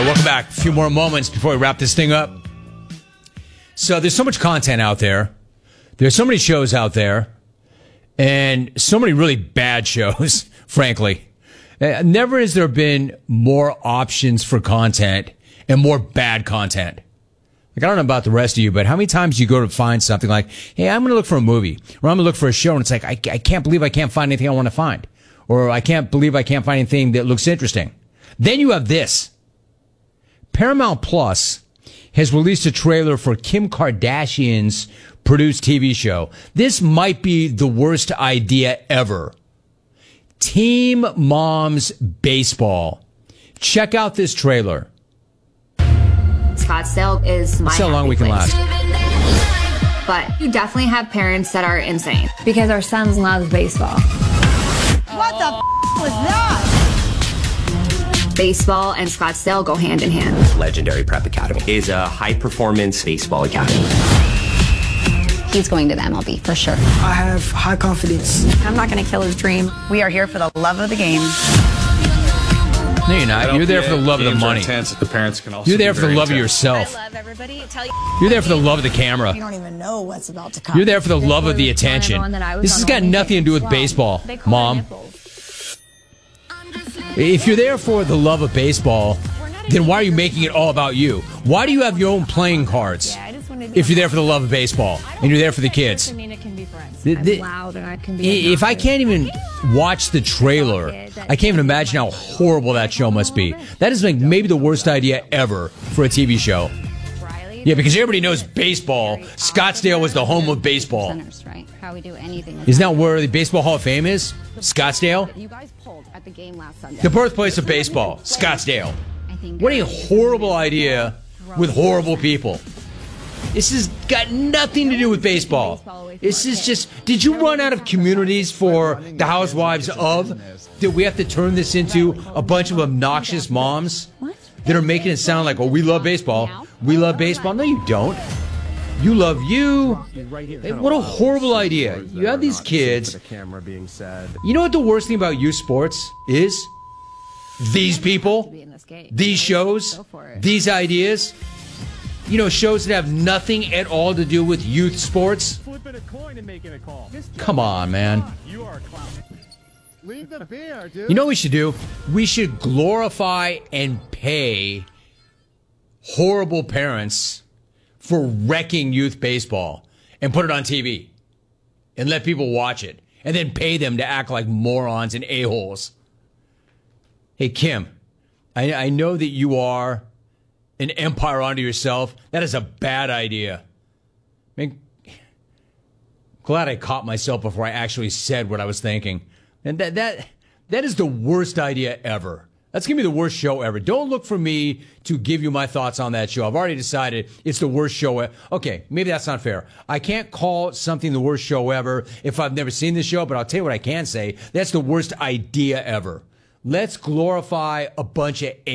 Welcome back. A few more moments before we wrap this thing up. So there's so much content out there. There's so many shows out there. And so many really bad shows, frankly. Never has there been more options for content and more bad content. Like, I don't know about the rest of you, but how many times you go to find something like, hey, I'm going to look for a movie, or I'm going to look for a show, and it's like, I can't believe I can't find anything I want to find. Or I can't believe I can't find anything that looks interesting. Then you have this. Paramount Plus has released a trailer for Kim Kardashian's produced TV show. This might be the worst idea ever. Teen Moms Baseball. Check out this trailer. Scottsdale is my That's how long we can place. last. But you definitely have parents that are insane. Because our son loves baseball. What the was that? Baseball and Scottsdale go hand in hand. Legendary Prep Academy is a high-performance baseball academy. He's going to the MLB for sure. I have high confidence. I'm not going to kill his dream. We are here for the love of the game. No, you're not. You're there for the love of the money. The parents can also You're there for the love of yourself. I love everybody. You're there for the love of the camera. You don't even know what's about to come. You're there for the love of the attention. This has got nothing to do with baseball, Mom. If you're there for the love of baseball, then why are you making it all about you? Why do you have your own playing cards if you're there for the love of baseball and you're there for the kids? If I can't even watch the trailer, I can't even imagine how horrible that show must be. That is like maybe the worst idea ever for a TV show. Yeah, because everybody knows baseball. Scottsdale was the home of baseball. Isn't that where the Baseball Hall of Fame is? Scottsdale? The birthplace of baseball, Scottsdale. What a horrible idea with horrible people. This has got nothing to do with baseball. This is just, did you run out of communities for the housewives of? Did we have to turn this into a bunch of obnoxious moms that are making it sound like, oh, we love baseball. We love baseball. No, you don't. You love you. What a horrible idea. You have these kids. You know what the worst thing about youth sports is? These people, these shows, these ideas. You know, shows that have nothing at all to do with youth sports. Come on, man. You know what we should do? We should glorify and pay horrible parents for wrecking youth baseball and put it on TV and let people watch it and then pay them to act like morons and a-holes. Hey, Kim, I know that you are an empire unto yourself. That is a bad idea. I mean, glad I caught myself before I actually said what I was thinking. And that is the worst idea ever. That's going to be the worst show ever. Don't look for me to give you my thoughts on that show. I've already decided it's the worst show ever. Okay, maybe that's not fair. I can't call something the worst show ever if I've never seen the show, but I'll tell you what I can say. That's the worst idea ever. Let's glorify a bunch of